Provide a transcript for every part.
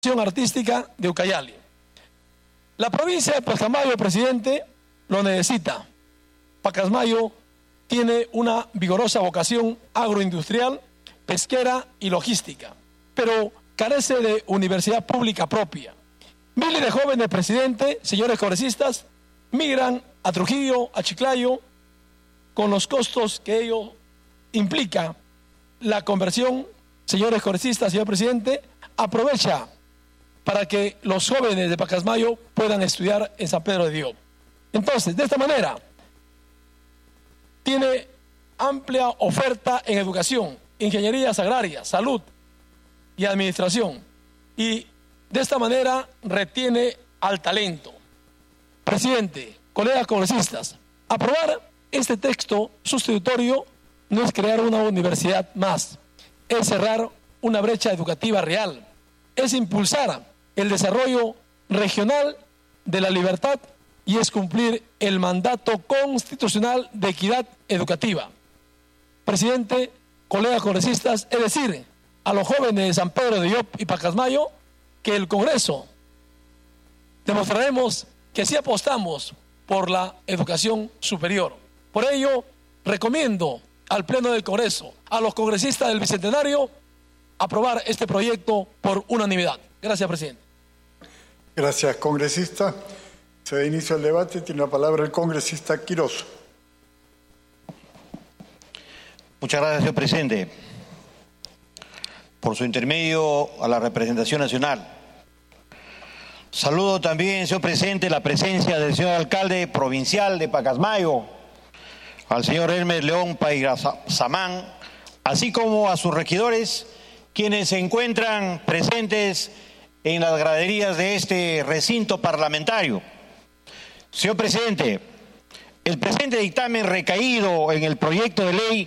artística de Ucayali. La provincia de Pacasmayo, presidente, lo necesita. Pacasmayo tiene una vigorosa vocación agroindustrial, pesquera y logística, pero carece de universidad pública propia. Miles de jóvenes, presidente, señores congresistas, migran a Trujillo, a Chiclayo, con los costos que ello implica. La conversión, señores congresistas, señor presidente, aprovecha para que los jóvenes de Pacasmayo puedan estudiar en San Pedro de Diop. Entonces, de esta manera, tiene amplia oferta en educación, ingenierías agrarias, salud y administración, y de esta manera retiene al talento. Presidente, colegas congresistas, aprobar este texto sustitutorio no es crear una universidad más, es cerrar una brecha educativa real, es impulsar el desarrollo regional de la libertad y es cumplir el mandato constitucional de equidad educativa. Presidente, colegas congresistas, es decir, a los jóvenes de San Pedro de Diop y Pacasmayo, que el Congreso demostraremos que sí apostamos por la educación superior. Por ello, recomiendo al Pleno del Congreso, a los congresistas del Bicentenario, aprobar este proyecto por unanimidad. Gracias, presidente. Gracias, congresista. Se da inicio al debate. Tiene la palabra el congresista Quiroz. Muchas gracias, señor presidente. Por su intermedio a la representación nacional. Saludo también, señor presidente, la presencia del señor alcalde provincial de Pacasmayo, al señor Hermes León Pairazamán, así como a sus regidores, quienes se encuentran presentes en las graderías de este recinto parlamentario. Señor presidente, el presente dictamen recaído en el proyecto de ley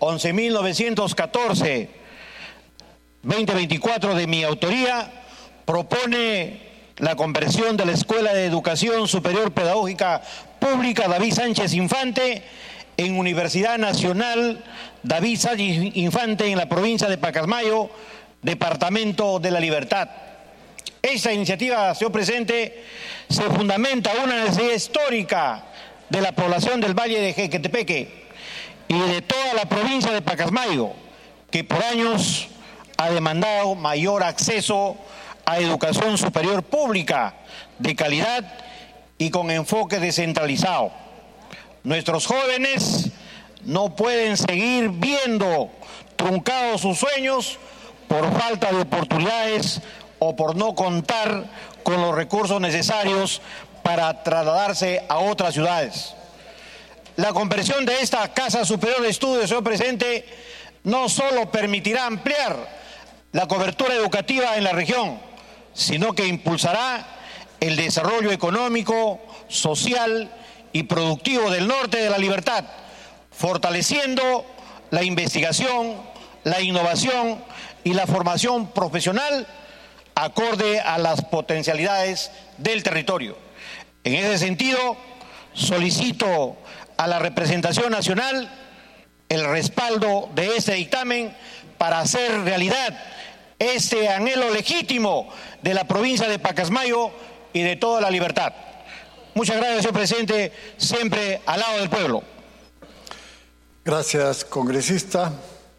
11.914-2024 de mi autoría propone la conversión de la Escuela de Educación Superior Pedagógica Pública David Sánchez Infante en Universidad Nacional David Sánchez Infante en la provincia de Pacasmayo, Departamento de la Libertad. Esta iniciativa, señor presidente, se fundamenta en una necesidad histórica de la población del Valle de Jequetepeque y de toda la provincia de Pacasmayo, que por años ha demandado mayor acceso a educación superior pública de calidad y con enfoque descentralizado. Nuestros jóvenes no pueden seguir viendo truncados sus sueños por falta de oportunidades o por no contar con los recursos necesarios para trasladarse a otras ciudades. La conversión de esta Casa Superior de Estudios, señor presidente, no solo permitirá ampliar la cobertura educativa en la región, sino que impulsará el desarrollo económico, social y productivo del norte de la libertad, fortaleciendo la investigación, la innovación y la formación profesional acorde a las potencialidades del territorio. En ese sentido, solicito a la representación nacional el respaldo de este dictamen para hacer realidad este anhelo legítimo de la provincia de Pacasmayo y de toda la libertad. Muchas gracias, señor presidente, siempre al lado del pueblo. Gracias, congresista.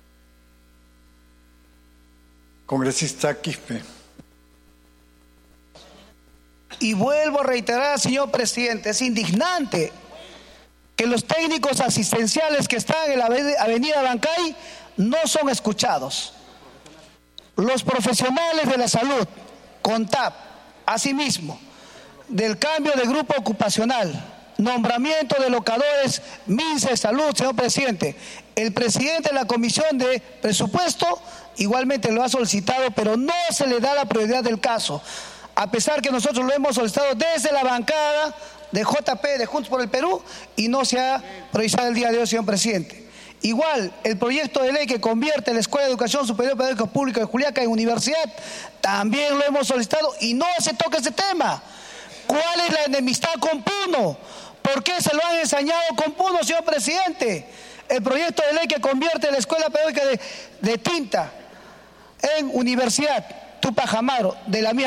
Congresista Quispe. Y vuelvo a reiterar, señor presidente, es indignante que los técnicos asistenciales que están en la avenida Bancay no son escuchados. Los profesionales de la salud, CONTAP, asimismo, del cambio de grupo ocupacional, nombramiento de locadores, MINSE Salud, señor presidente. El presidente de la Comisión de Presupuesto igualmente lo ha solicitado, pero no se le da la prioridad del caso, a pesar que nosotros lo hemos solicitado desde la bancada de JP, de Juntos por el Perú, y no se ha priorizado el día de hoy, señor presidente. Igual, el proyecto de ley que convierte la Escuela de Educación Superior Pedagógica Pública de Juliaca en universidad, también lo hemos solicitado y no se toca ese tema. ¿Cuál es la enemistad con Puno? ¿Por qué se lo han ensañado con Puno, señor presidente? El proyecto de ley que convierte la Escuela Pedagógica de Tinta en universidad Tupac Amaru, de la misma